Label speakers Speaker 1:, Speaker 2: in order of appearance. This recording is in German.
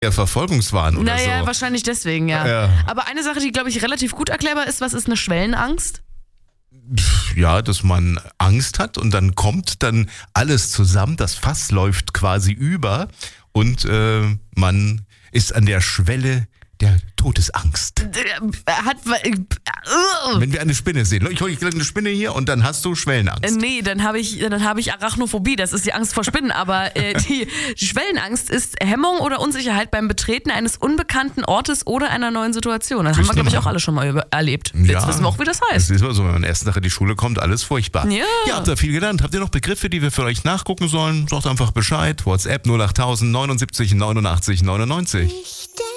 Speaker 1: Ja, Verfolgungswahn oder so.
Speaker 2: Naja, wahrscheinlich deswegen, ja. Aber eine Sache, die, glaube ich, relativ gut erklärbar ist, was ist eine Schwellenangst?
Speaker 1: Ja, dass man Angst hat und dann kommt dann alles zusammen, das Fass läuft quasi über und man ist an der Schwelle der Todesangst. Wenn wir eine Spinne sehen. Ich hole eine Spinne hier und dann hast du Schwellenangst.
Speaker 2: Nee, dann habe ich Arachnophobie, das ist die Angst vor Spinnen. Aber die Schwellenangst ist Hemmung oder Unsicherheit beim Betreten eines unbekannten Ortes oder einer neuen Situation. Das haben wir, glaube ich, auch alle schon mal erlebt. Jetzt wissen wir auch, wie das heißt.
Speaker 1: Das ist immer so, wenn man erst nach in die Schule kommt, alles furchtbar.
Speaker 2: Ja.
Speaker 1: Ihr habt da viel gelernt. Habt ihr noch Begriffe, die wir für euch nachgucken sollen? Sagt einfach Bescheid. WhatsApp 08000 79 89 99.